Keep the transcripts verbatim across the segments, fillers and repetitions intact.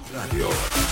Radio.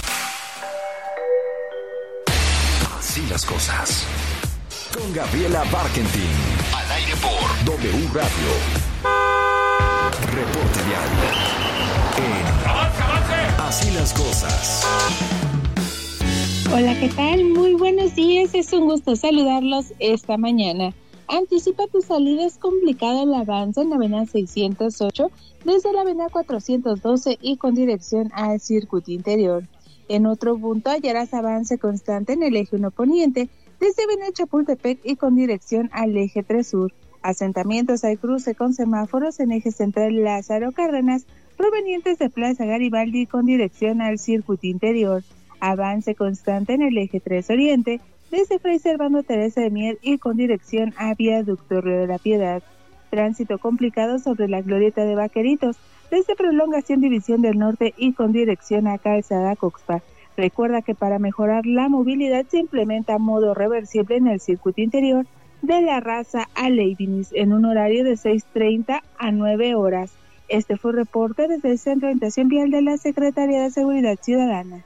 Así las cosas. Con Gabriela Barkentin. Al aire por W Radio. Reporte vial. En ¡Avance, avance! Así las cosas. Hola, ¿qué tal? Muy buenos días. Es un gusto saludarlos esta mañana. Anticipa tu salida, es complicado el avance en la avenida seiscientos ocho desde la avenida cuatrocientos doce y con dirección al circuito interior. En otro punto hallarás avance constante en el eje uno poniente desde avenida Chapultepec y con dirección al eje tres sur. Asentamientos al cruce con semáforos en eje central Lázaro Cárdenas provenientes de Plaza Garibaldi con dirección al circuito interior. Avance constante en el eje tres oriente desde Fray Servando Teresa de Mier y con dirección a Viaducto Río de la Piedad. Tránsito complicado sobre la glorieta de Vaqueritos desde Prolongación División del Norte y con dirección a Calzada Coxpa. Recuerda que para mejorar la movilidad se implementa modo reversible en el circuito interior de La Raza a Leibinis en un horario de seis treinta a nueve horas. Este fue un reporte desde el Centro de Orientación Vial de la Secretaría de Seguridad Ciudadana.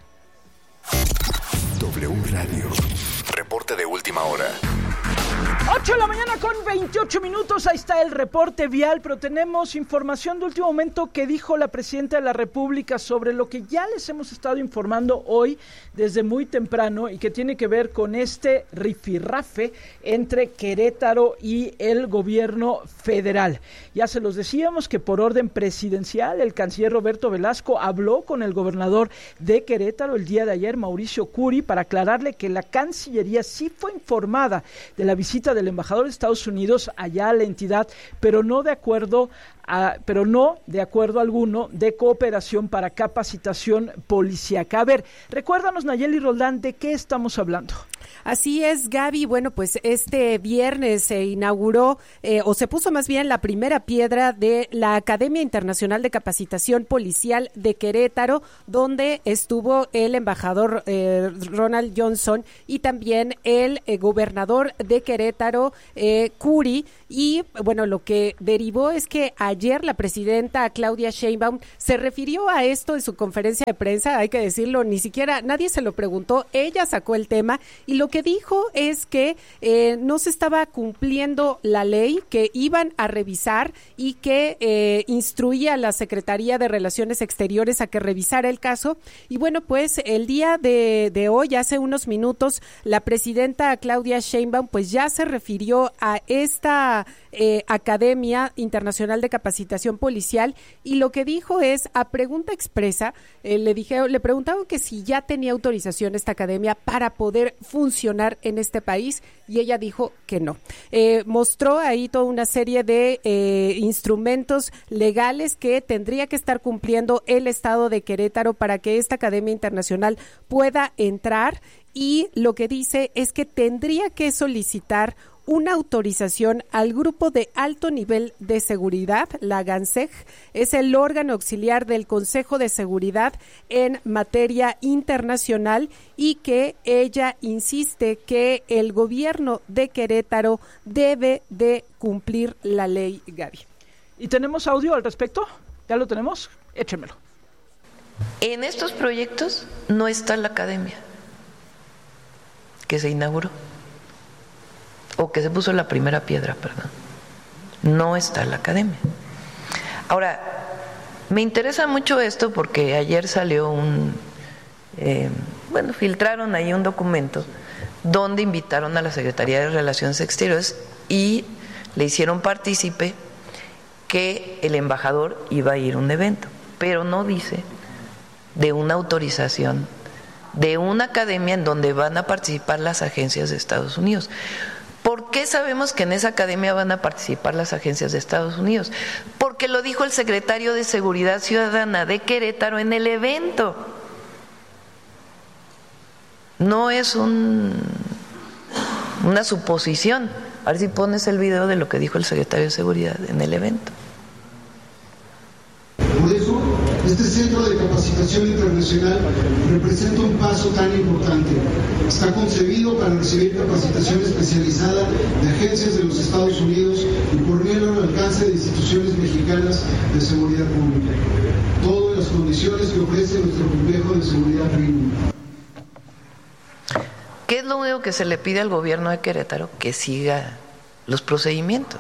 W Radio. Reporte de última hora. ocho de la mañana con veintiocho minutos, ahí está el reporte vial, pero tenemos información de último momento que dijo la Presidenta de la República sobre lo que ya les hemos estado informando hoy desde muy temprano y que tiene que ver con este rifirrafe entre Querétaro y el gobierno federal. Ya se los decíamos que por orden presidencial el canciller Roberto Velasco habló con el gobernador de Querétaro el día de ayer, Mauricio Curi, para aclararle que la Cancillería sí fue informada de la visita del embajador de Estados Unidos allá a la entidad, pero no de acuerdo a, pero no de acuerdo alguno de cooperación para capacitación policíaca. A ver, recuérdanos, Nayeli Roldán, ¿de qué estamos hablando? Así es, Gaby. Bueno, pues este viernes se inauguró, eh, o se puso más bien la primera piedra de la Academia Internacional de Capacitación Policial de Querétaro, donde estuvo el embajador eh, Ronald Johnson y también el eh, gobernador de Querétaro, eh, Curi. Y bueno, lo que derivó es que ayer la presidenta Claudia Sheinbaum se refirió a esto en su conferencia de prensa, hay que decirlo, ni siquiera nadie se lo preguntó, ella sacó el tema y lo que dijo es que eh, no se estaba cumpliendo la ley, que iban a revisar y que eh, instruía a la Secretaría de Relaciones Exteriores a que revisara el caso. Y bueno, pues el día de, de hoy, hace unos minutos, la presidenta Claudia Sheinbaum pues ya se refirió a esta eh, Academia Internacional de Capacitación Policial y lo que dijo es, a pregunta expresa, eh, le dije, le preguntaron que si ya tenía autorización esta academia para poder funcionar en este país y ella dijo que no. Eh, mostró ahí toda una serie de eh, instrumentos legales que tendría que estar cumpliendo el Estado de Querétaro para que esta Academia Internacional pueda entrar y lo que dice es que tendría que solicitar una autorización al Grupo de Alto Nivel de Seguridad, la GANSEG, es el órgano auxiliar del Consejo de Seguridad en materia internacional y que ella insiste que el gobierno de Querétaro debe de cumplir la ley, Gaby. ¿Y tenemos audio al respecto? ¿Ya lo tenemos? Échenmelo. En estos proyectos no está la academia que se inauguró. O que se puso la primera piedra, perdón. No está la academia. Ahora, me interesa mucho esto porque ayer salió un, eh, bueno, filtraron ahí un documento donde invitaron a la Secretaría de Relaciones Exteriores y le hicieron partícipe que el embajador iba a ir a un evento, pero no dice de una autorización de una academia en donde van a participar las agencias de Estados Unidos. ¿Por qué sabemos que en esa academia van a participar las agencias de Estados Unidos? Porque lo dijo el secretario de Seguridad Ciudadana de Querétaro en el evento. No es un, una suposición. A ver si pones el video de lo que dijo el secretario de Seguridad en el evento. Por eso, este Centro de Capacitación Internacional representa un paso tan importante. Está concebido para recibir capacitación especializada de agencias de los Estados Unidos y ponerlo al alcance de instituciones mexicanas de seguridad pública. Todo el las condiciones que ofrece nuestro complejo de seguridad premium. ¿Qué es lo único que se le pide al gobierno de Querétaro? Que siga los procedimientos,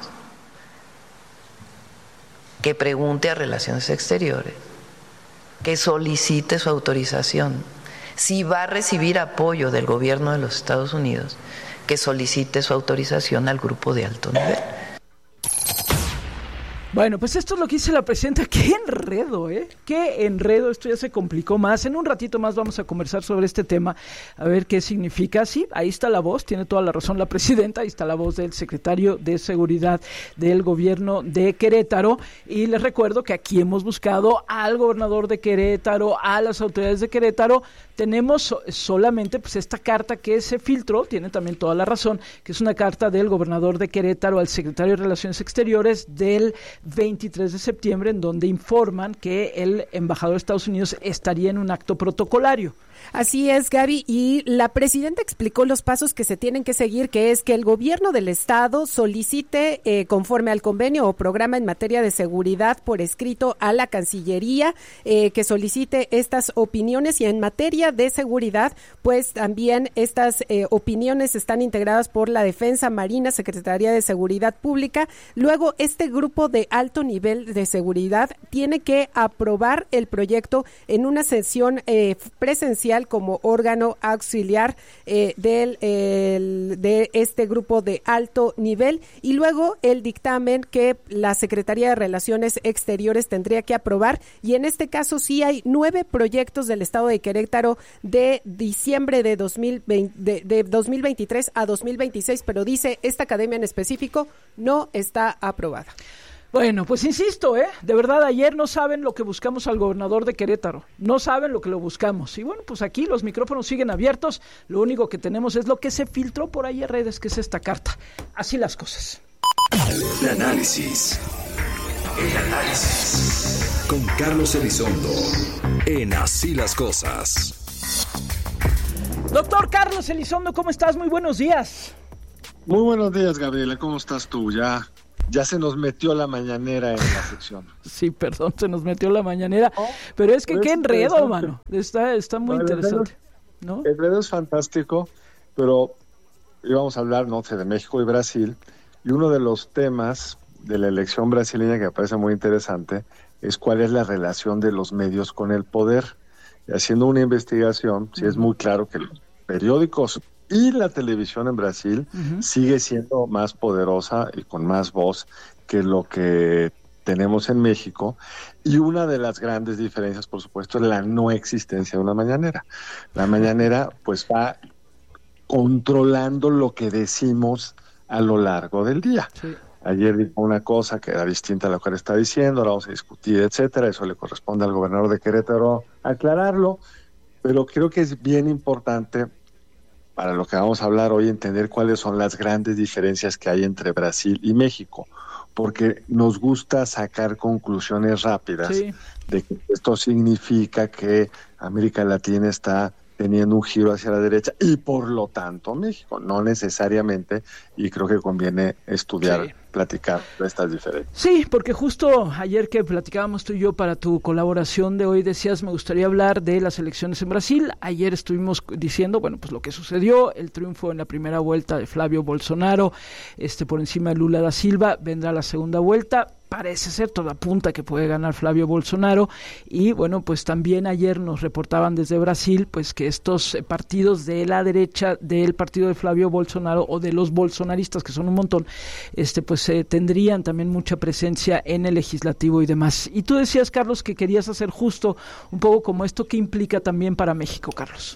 que pregunte a Relaciones Exteriores, que solicite su autorización. Si va a recibir apoyo del gobierno de los Estados Unidos, que solicite su autorización al grupo de alto nivel. Bueno, pues esto es lo que dice la presidenta. ¡Qué enredo, eh! ¡Qué enredo! Esto ya se complicó más. En un ratito más vamos a conversar sobre este tema, a ver qué significa. Sí, ahí está la voz, tiene toda la razón la presidenta, ahí está la voz del secretario de Seguridad del gobierno de Querétaro. Y les recuerdo que aquí hemos buscado al gobernador de Querétaro, a las autoridades de Querétaro. Tenemos solamente pues esta carta que se filtró, tiene también toda la razón, que es una carta del gobernador de Querétaro al secretario de Relaciones Exteriores del veintitrés de septiembre, en donde informan que el embajador de Estados Unidos estaría en un acto protocolario. Así es, Gaby, y la presidenta explicó los pasos que se tienen que seguir, que es que el gobierno del estado solicite, eh, conforme al convenio o programa en materia de seguridad por escrito a la Cancillería, eh, que solicite estas opiniones, y en materia de seguridad, pues también estas eh, opiniones están integradas por la Defensa, Marina, Secretaría de Seguridad Pública. Luego, este grupo de alto nivel de seguridad tiene que aprobar el proyecto en una sesión eh, presencial como órgano auxiliar eh, del, el, de este grupo de alto nivel, y luego el dictamen que la Secretaría de Relaciones Exteriores tendría que aprobar. Y en este caso sí hay nueve proyectos del estado de Querétaro de diciembre de, dos mil veinte, de, de dos mil veintitrés a dos mil veintiséis, pero dice esta academia en específico no está aprobada. Bueno, pues insisto, ¿eh? De verdad, ayer no saben lo que buscamos al gobernador de Querétaro, no saben lo que lo buscamos. Y bueno, pues aquí los micrófonos siguen abiertos, lo único que tenemos es lo que se filtró por ahí en redes, que es esta carta. Así las cosas. El análisis. El análisis. Con Carlos Elizondo, en Así las Cosas. Doctor Carlos Elizondo, ¿cómo estás? Muy buenos días. Muy buenos días, Gabriela, ¿cómo estás tú? Ya... Ya se nos metió la mañanera en la sección. Sí, perdón, se nos metió la mañanera. Oh, pero es que qué enredo, mano. Está, está muy no, interesante. El enredo, ¿no? El enredo es fantástico, pero íbamos a hablar, no sé, de México y Brasil. Y uno de los temas de la elección brasileña que me parece muy interesante es cuál es la relación de los medios con el poder. Y haciendo una investigación, sí es muy claro que los periódicos y la televisión en Brasil uh-huh. sigue siendo más poderosa y con más voz que lo que tenemos en México. Y una de las grandes diferencias, por supuesto, es la no existencia de una mañanera. La mañanera, pues, va controlando lo que decimos a lo largo del día. Sí. Ayer dijo una cosa que era distinta a lo que él está diciendo, ahora vamos a discutir, etcétera. Eso le corresponde al gobernador de Querétaro aclararlo, pero creo que es bien importante para lo que vamos a hablar hoy, entender cuáles son las grandes diferencias que hay entre Brasil y México, porque nos gusta sacar conclusiones rápidas sí. de que esto significa que América Latina está teniendo un giro hacia la derecha y por lo tanto México, no necesariamente, y creo que conviene estudiar, sí. platicar de estas diferencias. Sí, porque justo ayer que platicábamos tú y yo para tu colaboración de hoy decías, me gustaría hablar de las elecciones en Brasil. Ayer estuvimos diciendo, bueno, pues lo que sucedió, el triunfo en la primera vuelta de Flavio Bolsonaro, este por encima de Lula da Silva, vendrá la segunda vuelta. Parece ser, toda apunta que puede ganar Flavio Bolsonaro, y bueno, pues también ayer nos reportaban desde Brasil, pues que estos partidos de la derecha del partido de Flavio Bolsonaro o de los bolsonaristas, que son un montón, este pues eh, tendrían también mucha presencia en el legislativo y demás. Y tú decías, Carlos, que querías hacer justo un poco como esto que implica también para México, Carlos.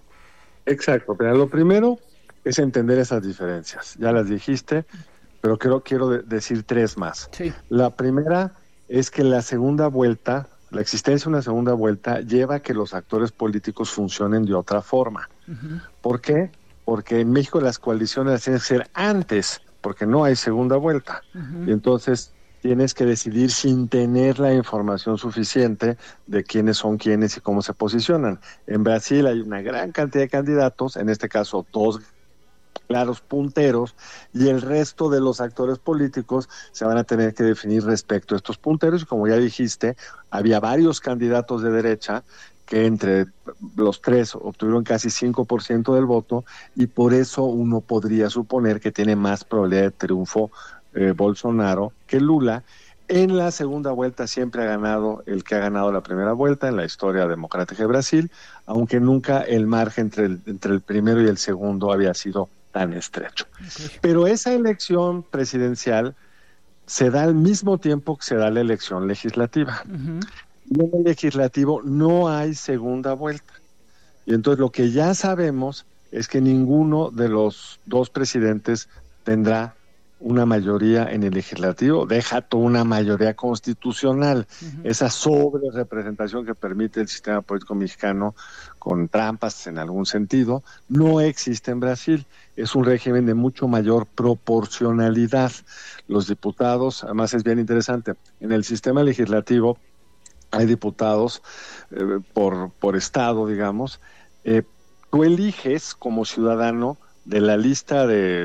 Exacto, pero lo primero es entender esas diferencias, ya las dijiste, pero quiero, quiero de, decir tres más. Sí. La primera es que la segunda vuelta, la existencia de una segunda vuelta, lleva a que los actores políticos funcionen de otra forma. Uh-huh. ¿Por qué? Porque en México las coaliciones las tienen que ser antes, porque no hay segunda vuelta. Uh-huh. Y entonces tienes que decidir sin tener la información suficiente de quiénes son quiénes y cómo se posicionan. En Brasil hay una gran cantidad de candidatos, en este caso dos claros punteros, y el resto de los actores políticos se van a tener que definir respecto a estos punteros, y como ya dijiste, había varios candidatos de derecha que entre los tres obtuvieron casi cinco por ciento del voto, y por eso uno podría suponer que tiene más probabilidad de triunfo eh, Bolsonaro que Lula. En la segunda vuelta siempre ha ganado el que ha ganado la primera vuelta en la historia democrática de Brasil, aunque nunca el margen entre el, entre el primero y el segundo había sido tan estrecho. Okay. Pero esa elección presidencial se da al mismo tiempo que se da la elección legislativa. Uh-huh. Y en el legislativo no hay segunda vuelta. Y entonces lo que ya sabemos es que ninguno de los dos presidentes tendrá una mayoría en el legislativo, deja toda una mayoría constitucional, uh-huh. esa sobre representación que permite el sistema político mexicano con trampas en algún sentido, no existe en Brasil. Es un régimen de mucho mayor proporcionalidad. Los diputados, además es bien interesante, en el sistema legislativo hay diputados eh, por, por estado, digamos, eh, tú eliges como ciudadano de la lista de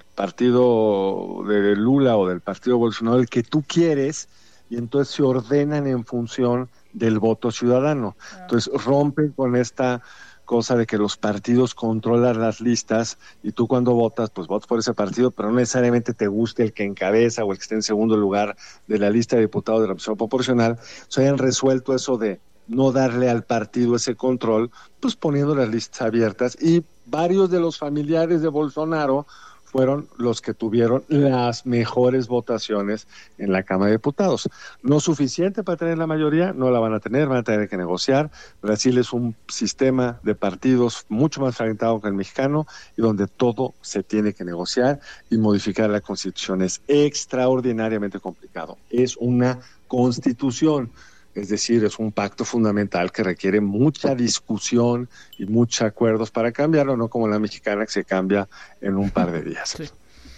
partido de Lula o del partido Bolsonaro el que tú quieres, y entonces se ordenan en función del voto ciudadano. Entonces rompen con esta cosa de que los partidos controlan las listas y tú cuando votas, pues votas por ese partido, pero no necesariamente te guste el que encabeza o el que esté en segundo lugar de la lista de diputados de la opción proporcional. Se hayan resuelto eso de no darle al partido ese control, pues poniendo las listas abiertas, y varios de los familiares de Bolsonaro fueron los que tuvieron las mejores votaciones en la Cámara de Diputados. No suficiente para tener la mayoría, no la van a tener, van a tener que negociar. Brasil es un sistema de partidos mucho más fragmentado que el mexicano, y donde todo se tiene que negociar, y modificar la Constitución es extraordinariamente complicado. Es una Constitución. Es decir, es un pacto fundamental que requiere mucha discusión y muchos acuerdos para cambiarlo, no como la mexicana que se cambia en un par de días. Sí.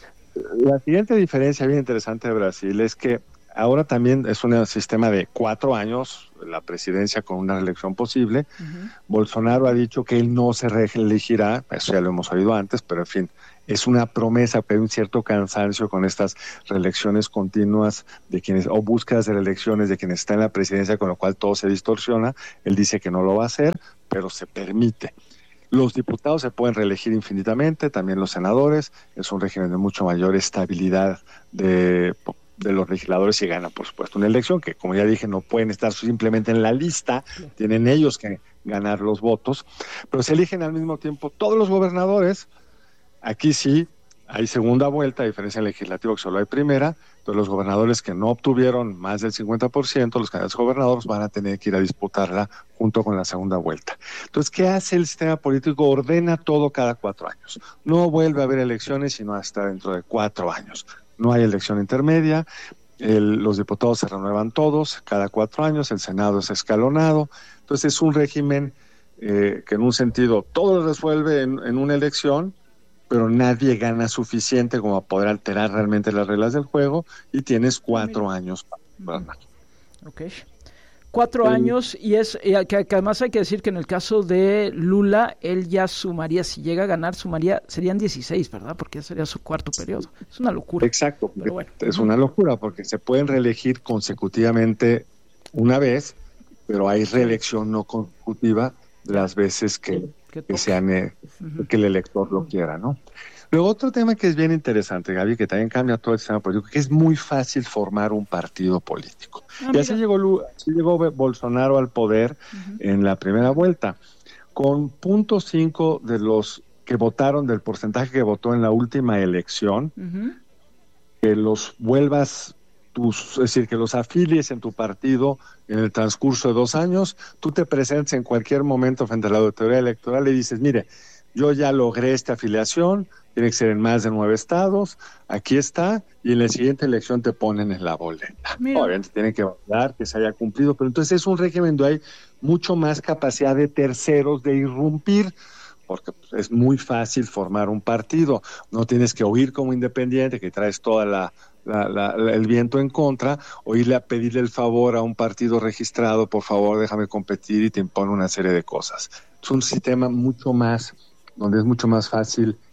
La siguiente diferencia bien interesante de Brasil es que ahora también es un sistema de cuatro años, la presidencia con una reelección posible. Uh-huh. Bolsonaro ha dicho que él no se reelegirá, eso ya lo hemos oído antes, pero en fin, es una promesa, pero hay un cierto cansancio con estas reelecciones continuas de quienes, o búsquedas de reelecciones de quienes están en la presidencia, con lo cual todo se distorsiona. Él dice que no lo va a hacer, pero se permite. Los diputados se pueden reelegir infinitamente, también los senadores. Es un régimen de mucho mayor estabilidad de, de los legisladores, y gana, por supuesto, una elección que, como ya dije, no pueden estar simplemente en la lista, tienen ellos que ganar los votos, pero se eligen al mismo tiempo todos los gobernadores. Aquí sí hay segunda vuelta, a diferencia del legislativo que solo hay primera. Entonces los gobernadores que no obtuvieron más del cincuenta por ciento, los candidatos gobernadores, van a tener que ir a disputarla junto con la segunda vuelta. Entonces, ¿qué hace el sistema político? Ordena todo cada cuatro años. No vuelve a haber elecciones sino hasta dentro de cuatro años. No hay elección intermedia. El, los diputados se renuevan todos cada cuatro años, el Senado es escalonado. Entonces es un régimen eh, que en un sentido todo lo resuelve en, en una elección, pero nadie gana suficiente como a poder alterar realmente las reglas del juego, y tienes cuatro años para ganar. Ok. Cuatro eh, años, y es eh, que, que además hay que decir que en el caso de Lula, él ya sumaría, si llega a ganar, sumaría, serían dieciséis, ¿verdad? Porque ya sería su cuarto periodo. Es una locura. Exacto, bueno. Es una locura, porque se pueden reelegir consecutivamente una vez, pero hay reelección no consecutiva las veces que, que sean eh, uh-huh. que el elector lo quiera, ¿no? Luego otro tema que es bien interesante, Gaby, que también cambia todo el sistema político, que es muy fácil formar un partido político. Ah, y así llegó, así llegó Bolsonaro al poder uh-huh. en la primera vuelta, con punto cinco de los que votaron, del porcentaje que votó en la última elección, uh-huh. que los vuelvas tus, es decir, que los afilies en tu partido en el transcurso de dos años, tú te presentes en cualquier momento frente a la autoridad electoral y dices, mire, yo ya logré esta afiliación, tiene que ser en más de nueve estados, aquí está, y en la siguiente elección te ponen en la boleta. Mira. Obviamente tienen que validar que se haya cumplido, pero entonces es un régimen donde hay mucho más capacidad de terceros de irrumpir, porque es muy fácil formar un partido, no tienes que oír como independiente, que traes toda la La, la, la, el viento en contra, o irle a pedirle el favor a un partido registrado, por favor déjame competir, y te impone una serie de cosas. Es un sistema mucho más, donde es mucho más fácil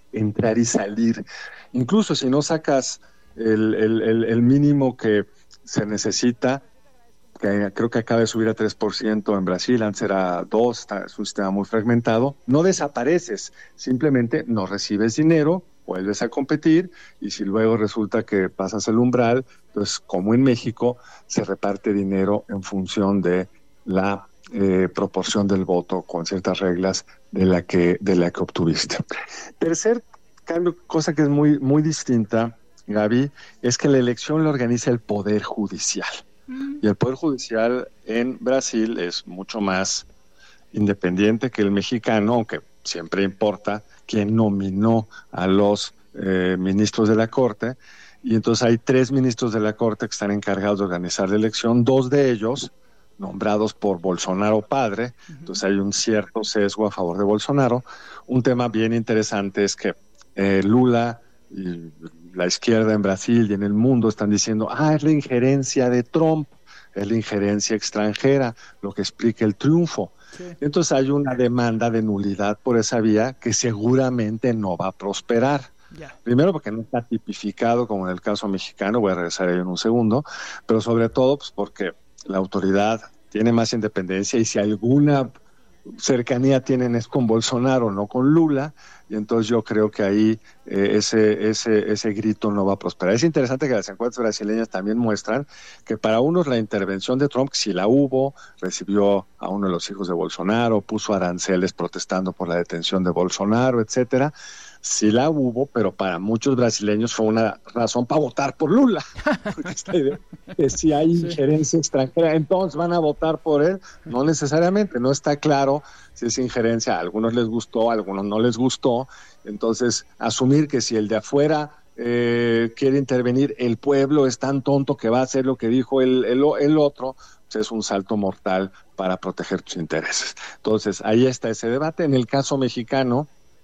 entrar y salir. Incluso si no sacas el, el, el, el mínimo que se necesita, que creo que acaba de subir a tres por ciento en Brasil, antes era dos, está, es un sistema muy fragmentado, no desapareces, simplemente no recibes dinero, vuelves a competir, y si luego resulta que pasas el umbral, pues como en México, se reparte dinero en función de la eh, proporción del voto con ciertas reglas de la que, de la que obtuviste. Tercer cambio, cosa que es muy, muy distinta, Gaby, es que la elección la organiza el Poder Judicial. Y el Poder Judicial en Brasil es mucho más independiente que el mexicano, aunque siempre importa quién nominó a los eh, ministros de la Corte. Y entonces hay tres ministros de la Corte que están encargados de organizar la elección, dos de ellos nombrados por Bolsonaro padre, entonces hay un cierto sesgo a favor de Bolsonaro. Un tema bien interesante es que eh, Lula y la izquierda en Brasil y en el mundo están diciendo, ah, es la injerencia de Trump, es la injerencia extranjera, lo que explica el triunfo. Sí. Entonces hay una demanda de nulidad por esa vía que seguramente no va a prosperar. Yeah. Primero porque no está tipificado como en el caso mexicano, voy a regresar ahí en un segundo, pero sobre todo pues porque la autoridad tiene más independencia y si alguna cercanía tienen es con Bolsonaro, no con Lula, y entonces yo creo que ahí eh, ese, ese, ese grito no va a prosperar. Es interesante que las encuestas brasileñas también muestran que para unos la intervención de Trump, si la hubo, recibió a uno de los hijos de Bolsonaro, puso aranceles protestando por la detención de Bolsonaro, etcétera. Sí la hubo, pero para muchos brasileños fue una razón para votar por Lula. Porque esta idea que si hay sí. injerencia extranjera, entonces van a votar por él. No necesariamente, no está claro si es injerencia. A algunos les gustó, a algunos no les gustó. Entonces, asumir que si el de afuera eh, quiere intervenir, el pueblo es tan tonto que va a hacer lo que dijo el, el, el otro, pues es un salto mortal para proteger tus intereses. Entonces, ahí está ese debate. En el caso mexicano,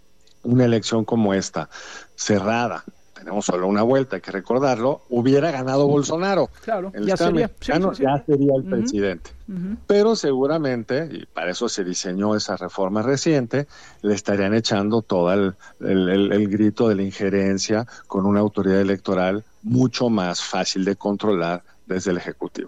una elección como esta, cerrada, tenemos solo una vuelta, hay que recordarlo, hubiera ganado Bolsonaro. Claro, el ya sería, sí, sí, sí. ya sería el uh-huh. presidente. Uh-huh. Pero seguramente, y para eso se diseñó esa reforma reciente, le estarían echando todo el, el, el, el grito de la injerencia con una autoridad electoral mucho más fácil de controlar desde el Ejecutivo.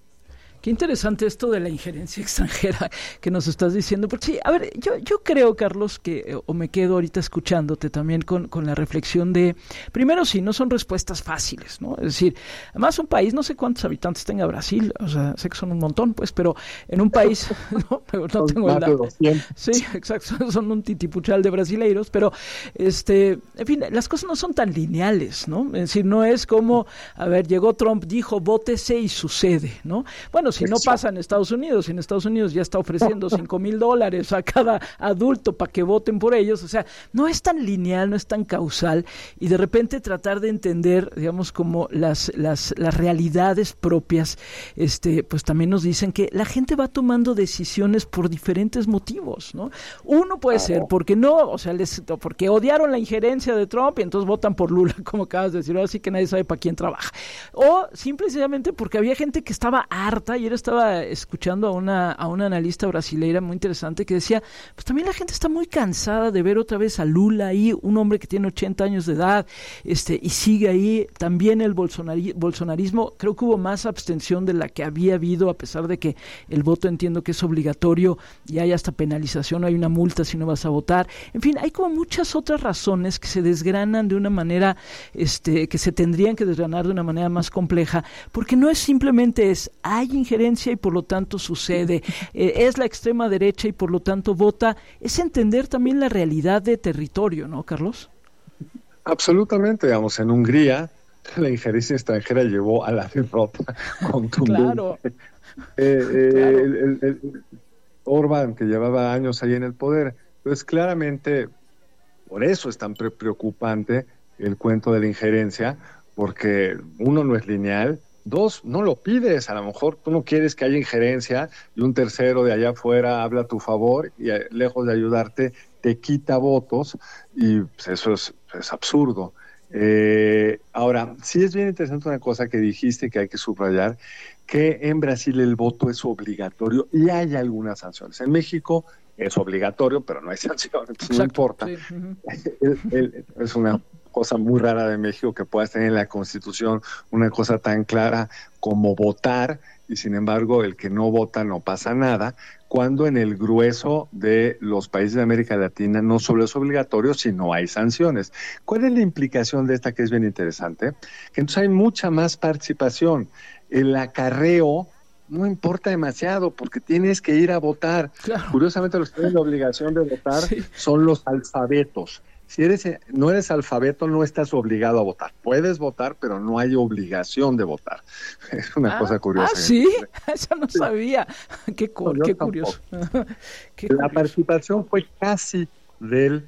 Qué interesante esto de la injerencia extranjera que nos estás diciendo, porque sí, a ver, yo yo creo, Carlos, que, o me quedo ahorita escuchándote también con, con la reflexión de, primero sí, no son respuestas fáciles, ¿no? Es decir, además un país, no sé cuántos habitantes tenga Brasil, o sea, sé que son un montón, pues, pero en un país, no, no tengo el dato. Sí, exacto, son un titipuchal de brasileiros, pero, este, en fin, las cosas no son tan lineales, ¿no? Es decir, no es como, a ver, llegó Trump, dijo, vótese y sucede, ¿no? Bueno, si no pasa en Estados Unidos, si en Estados Unidos ya está ofreciendo cinco mil dólares a cada adulto para que voten por ellos, o sea, no es tan lineal, no es tan causal, y de repente tratar de entender, digamos, como las, las, las realidades propias, este, pues también nos dicen que la gente va tomando decisiones por diferentes motivos, ¿no? Uno puede ser porque no, o sea, les, porque odiaron la injerencia de Trump y entonces votan por Lula, como acabas de decir, así que nadie sabe para quién trabaja. O simplemente porque había gente que estaba harta. Ayer estaba escuchando a una a una analista brasileira muy interesante que decía, pues también la gente está muy cansada de ver otra vez a Lula ahí, un hombre que tiene ochenta años de edad, este y sigue ahí. También el bolsonari, bolsonarismo, creo que hubo más abstención de la que había habido, a pesar de que el voto entiendo que es obligatorio y hay hasta penalización, hay una multa si no vas a votar. En fin, hay como muchas otras razones que se desgranan de una manera, este que se tendrían que desgranar de una manera más compleja, porque no es simplemente es, hay injerencia y por lo tanto sucede, eh, es la extrema derecha y por lo tanto vota, es entender también la realidad de territorio, ¿no, Carlos? Absolutamente, digamos, en Hungría la injerencia extranjera llevó a la derrota contundente. Claro. Eh, eh, claro. El, el, el Orbán, que llevaba años ahí en el poder, pues claramente por eso es tan pre- preocupante el cuento de la injerencia, porque uno no es lineal. Dos, no lo pides, a lo mejor tú no quieres que haya injerencia y un tercero de allá afuera habla a tu favor y lejos de ayudarte te quita votos y pues, eso es, es absurdo. Eh, ahora, sí es bien interesante una cosa que dijiste que hay que subrayar, que en Brasil el voto es obligatorio y hay algunas sanciones. En México es obligatorio, pero no hay sanción, entonces Exacto, no importa. sí. Uh-huh. el, el, es una cosa muy rara de México que puedas tener en la Constitución una cosa tan clara como votar, y sin embargo el que no vota no pasa nada, cuando en el grueso de los países de América Latina no solo es obligatorio, sino hay sanciones. ¿Cuál es la implicación de esta que es bien interesante? Que entonces hay mucha más participación. El acarreo no importa demasiado porque tienes que ir a votar. Claro. Curiosamente, los que tienen la obligación de votar sí. son los alfabetos. Si eres, no eres alfabeto, no estás obligado a votar. Puedes votar, pero no hay obligación de votar. Es una ah, cosa curiosa. Ah, ¿sí? Eso no sabía. Qué, cu- no, qué curioso. qué la curioso. Participación fue casi del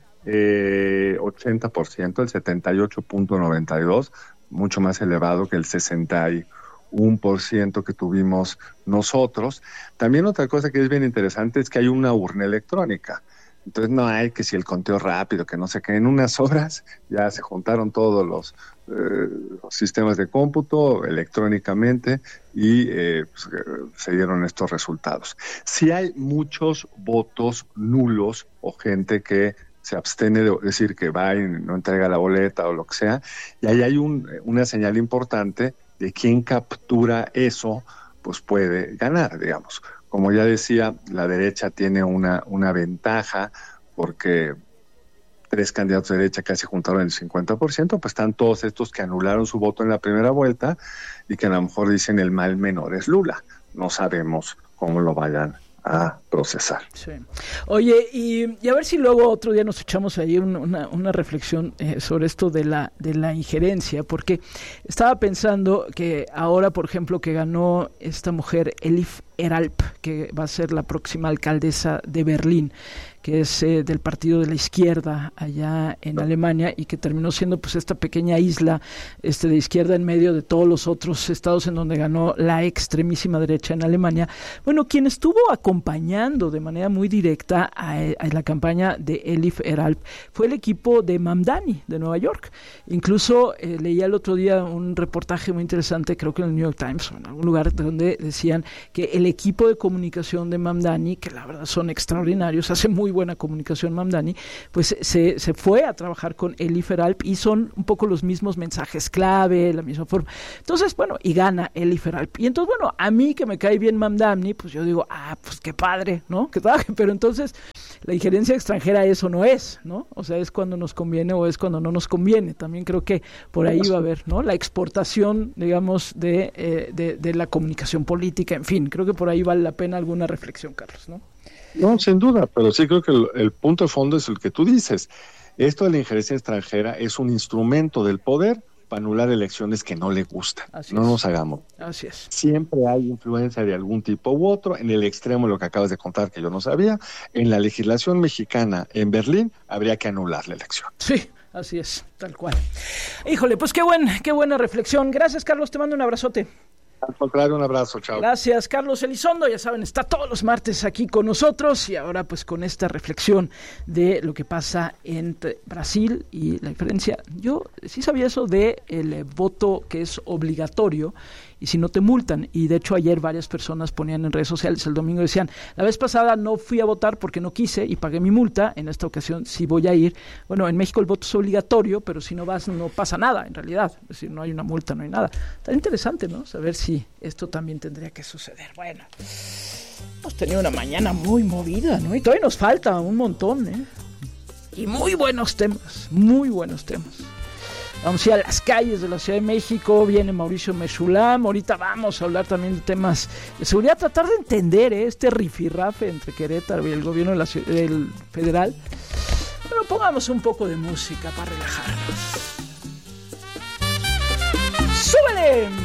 eh, ochenta por ciento, el setenta y ocho punto noventa y dos, mucho más elevado que el sesenta y uno por ciento que tuvimos nosotros. También otra cosa que es bien interesante es que hay una urna electrónica. Entonces no hay que si el conteo rápido, que no sé qué, en unas horas ya se juntaron todos los, eh, los sistemas de cómputo electrónicamente y eh, pues, se dieron estos resultados. Sí hay muchos votos nulos o gente que se abstiene de decir que va y no entrega la boleta o lo que sea, y ahí hay un, una señal importante de quién captura eso, pues puede ganar, digamos. Como ya decía, la derecha tiene una, una ventaja porque tres candidatos de derecha casi juntaron el cincuenta por ciento, pues están todos estos que anularon su voto en la primera vuelta y que a lo mejor dicen el mal menor es Lula. No sabemos cómo lo vayan a procesar. Sí. Oye, y, y a ver si luego otro día nos echamos ahí un, una, una reflexión eh, sobre esto de la, de la injerencia, porque estaba pensando que ahora, por ejemplo, que ganó esta mujer, Elif Eralp, que va a ser la próxima alcaldesa de Berlín, que es eh, del partido de la izquierda allá en Alemania y que terminó siendo pues esta pequeña isla este de izquierda en medio de todos los otros estados en donde ganó la extremísima derecha en Alemania. Bueno, quien estuvo acompañando de manera muy directa a, a la campaña de Elif Eralp fue el equipo de Mamdani de Nueva York. Incluso eh, leía el otro día un reportaje muy interesante, creo que en el New York Times o en algún lugar, donde decían que el equipo de comunicación de Mamdani, que la verdad son extraordinarios, hace muy buena comunicación Mamdani, pues se, se fue a trabajar con Elif Eralp y son un poco los mismos mensajes clave, la misma forma. Entonces, bueno, y gana Elif Eralp. Y entonces, bueno, a mí que me cae bien Mamdani, pues yo digo, ah, pues qué padre, ¿no? Que trabaje, pero entonces la injerencia extranjera eso no es, ¿no? O sea, es cuando nos conviene o es cuando no nos conviene. También creo que por ahí va a haber, ¿no? La exportación, digamos, de, eh, de, de la comunicación política, en fin, creo que por ahí vale la pena alguna reflexión, Carlos, ¿no? No, sin duda, pero sí creo que el, el punto de fondo es el que tú dices. Esto de la injerencia extranjera es un instrumento del poder para anular elecciones que no le gustan. Así no es. Nos hagamos. Así es. Siempre hay influencia de algún tipo u otro. En el extremo, lo que acabas de contar, que yo no sabía, en la legislación mexicana en Berlín habría que anular la elección. Sí. Así es, tal cual. Híjole, pues qué buen, qué buena reflexión. Gracias, Carlos, te mando un abrazote. Al contrario, un abrazo, chao. Gracias, Carlos Elizondo, ya saben, está todos los martes aquí con nosotros y ahora pues con esta reflexión de lo que pasa entre Brasil y la diferencia. Yo sí sabía eso de el voto que es obligatorio y si no te multan, y de hecho ayer varias personas ponían en redes sociales, el domingo decían, la vez pasada no fui a votar porque no quise y pagué mi multa, en esta ocasión sí voy a ir. Bueno, en México el voto es obligatorio, pero si no vas no pasa nada en realidad, es decir, no hay una multa, no hay nada. Está interesante, ¿no? Saber si esto también tendría que suceder. Bueno, hemos tenido una mañana muy movida, ¿no? Y todavía nos falta un montón, ¿eh? Y muy buenos temas, muy buenos temas. Vamos a ir a las calles de la Ciudad de México, viene Mauricio Mechulam, ahorita vamos a hablar también de temas de seguridad, tratar de entender ¿eh? este rifirrafe entre Querétaro y el gobierno de la ciudad, del federal. Pero pongamos un poco de música para relajarnos. ¡Súbele!